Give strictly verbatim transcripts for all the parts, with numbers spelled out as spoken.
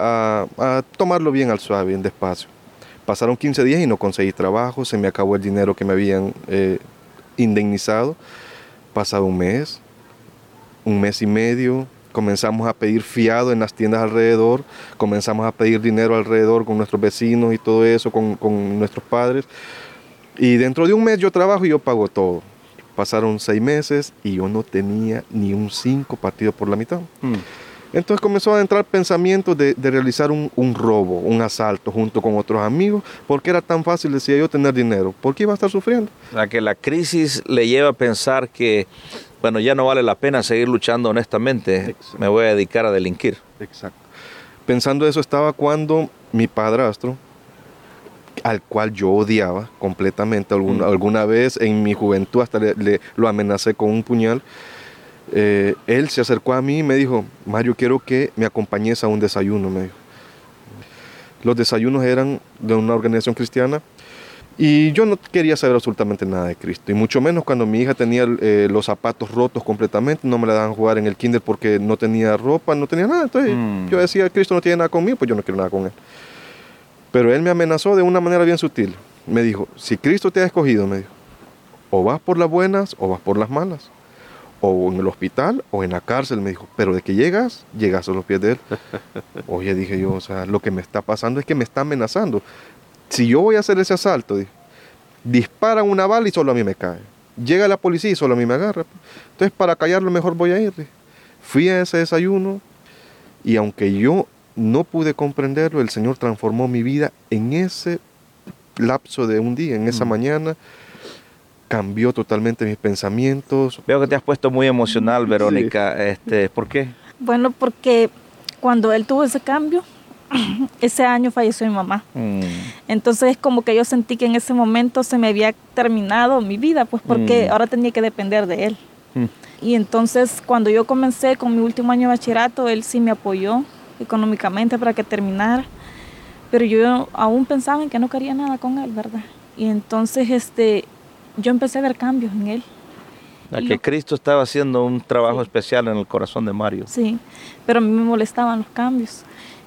a, a tomarlo bien al suave, bien despacio. Pasaron quince días y no conseguí trabajo, se me acabó el dinero que me habían eh, indemnizado. Pasado un mes, un mes y medio, comenzamos a pedir fiado en las tiendas alrededor, comenzamos a pedir dinero alrededor con nuestros vecinos y todo eso, con, con nuestros padres. Y dentro de un mes yo trabajo y yo pago todo. Pasaron seis meses y yo no tenía ni un cinco partido por la mitad. Mm. Entonces comenzó a entrar pensamientos de, de realizar un, un robo, un asalto junto con otros amigos, porque era tan fácil, decía yo, tener dinero. ¿Por qué iba a estar sufriendo? O sea, que la crisis le lleva a pensar que, bueno, ya no vale la pena seguir luchando honestamente. Exacto. Me voy a dedicar a delinquir. Exacto. Pensando eso estaba cuando mi padrastro, al cual yo odiaba completamente, alguna, mm. alguna vez en mi juventud hasta le, le, lo amenacé con un puñal, eh, él se acercó a mí y me dijo: Mario, quiero que me acompañes a un desayuno, me dijo. Los desayunos eran de una organización cristiana y yo no quería saber absolutamente nada de Cristo, y mucho menos cuando mi hija tenía eh, los zapatos rotos completamente, no me la daban jugar en el kinder porque no tenía ropa, no tenía nada. Entonces mm. yo decía: Cristo no tiene nada conmigo, pues yo no quiero nada con él. Pero él me amenazó de una manera bien sutil. Me dijo: si Cristo te ha escogido, me dijo, o vas por las buenas o vas por las malas. O en el hospital o en la cárcel, me dijo. Pero de que llegas, llegas a los pies de él. Oye, dije yo, o sea, lo que me está pasando es que me está amenazando. Si yo voy a hacer ese asalto, dije, disparan una bala y solo a mí me cae. Llega la policía y solo a mí me agarra. Entonces, para callarlo mejor voy a ir. Dije. Fui a ese desayuno y aunque yo no pude comprenderlo, el Señor transformó mi vida en ese lapso de un día, en esa mm. mañana. Cambió totalmente mis pensamientos. Veo que te has puesto muy emocional, Verónica. Sí. Este, ¿por qué? Bueno, porque cuando él tuvo ese cambio, ese año falleció mi mamá. Mm. Entonces como que yo sentí que en ese momento se me había terminado mi vida, pues porque mm. ahora tenía que depender de él. Mm. Y entonces cuando yo comencé con mi último año de bachillerato, él sí me apoyó económicamente para que terminara, pero yo aún pensaba en que no quería nada con él, ¿verdad? Y entonces este, yo empecé a ver cambios en él. A que lo... Cristo estaba haciendo un trabajo sí. especial en el corazón de Mario. Sí, pero a mí me molestaban los cambios.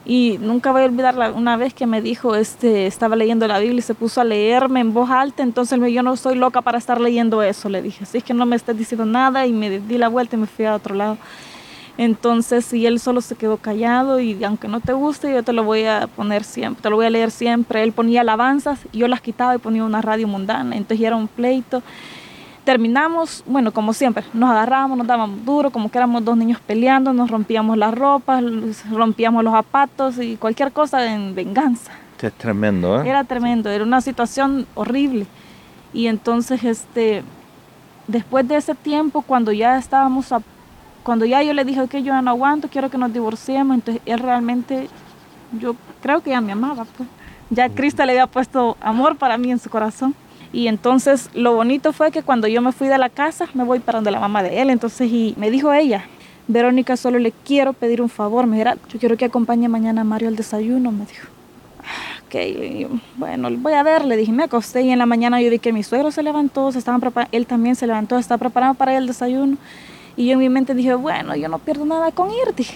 Y nunca voy a olvidar la, una vez que me dijo, este, estaba leyendo la Biblia y se puso a leerme en voz alta. Entonces yo no soy loca para estar leyendo eso, le dije. Así es que no me estés diciendo nada, y me di la vuelta y me fui a otro lado. Entonces, y él solo se quedó callado, y aunque no te guste, yo te lo voy a poner siempre, te lo voy a leer siempre. Él ponía alabanzas y yo las quitaba y ponía una radio mundana, entonces ya era un pleito. Terminamos, bueno, como siempre, nos agarrábamos, nos dábamos duro, como que éramos dos niños peleando, nos rompíamos las ropas, rompíamos los zapatos y cualquier cosa en venganza. Es tremendo, ¿eh? Era tremendo, era una situación horrible. Y entonces, este, después de ese tiempo, cuando ya estábamos a Cuando ya yo le dije que yo ya no aguanto, quiero que nos divorciemos, entonces él realmente, yo creo que ya me amaba, pues. Ya Cristo le había puesto amor para mí en su corazón. Y entonces lo bonito fue que cuando yo me fui de la casa, me voy para donde la mamá de él. Entonces y me dijo ella: Verónica, solo le quiero pedir un favor. Me dijo: yo quiero que acompañe mañana a Mario al desayuno, me dijo. Ok, yo, bueno, voy a ver, le dije. Me acosté y en la mañana yo vi que mi suegro se levantó, se estaban preparando, él también se levantó, se estaba preparando para ir al desayuno. Y yo en mi mente dije: bueno, yo no pierdo nada con ir, dije.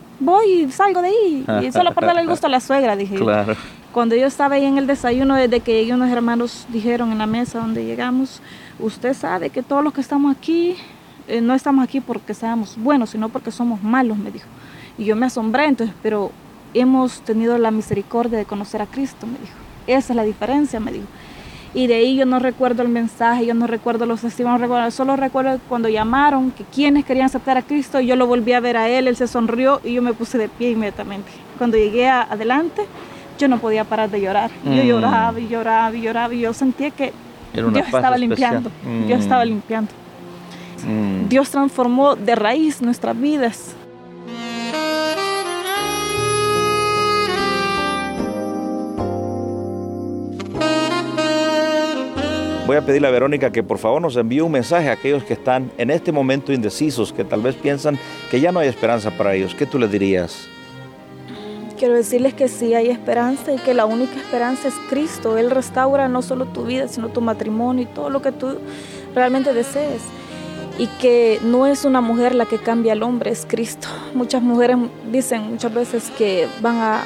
Voy y salgo de ahí. Y solo para darle el gusto a la suegra, dije. Claro. Cuando yo estaba ahí en el desayuno, desde que llegué, unos hermanos dijeron en la mesa donde llegamos: usted sabe que todos los que estamos aquí, eh, no estamos aquí porque seamos buenos, sino porque somos malos, me dijo. Y yo me asombré, entonces, pero hemos tenido la misericordia de conocer a Cristo, me dijo. Esa es la diferencia, me dijo. Y de ahí yo no recuerdo el mensaje, yo no recuerdo los testimonios, no recuerdo, solo recuerdo cuando llamaron, que quienes querían aceptar a Cristo, yo lo volví a ver a él, él se sonrió y yo me puse de pie inmediatamente. Cuando llegué a, adelante, yo no podía parar de llorar. Mm. Yo lloraba y lloraba y lloraba y yo sentía que Dios estaba limpiando, mm. Dios estaba limpiando. Mm. Dios transformó de raíz nuestras vidas. Voy a pedirle a Verónica que por favor nos envíe un mensaje a aquellos que están en este momento indecisos, que tal vez piensan que ya no hay esperanza para ellos. ¿Qué tú les dirías? Quiero decirles que sí hay esperanza y que la única esperanza es Cristo. Él restaura no solo tu vida, sino tu matrimonio y todo lo que tú realmente desees. Y que no es una mujer la que cambia al hombre, es Cristo. Muchas mujeres dicen muchas veces que van a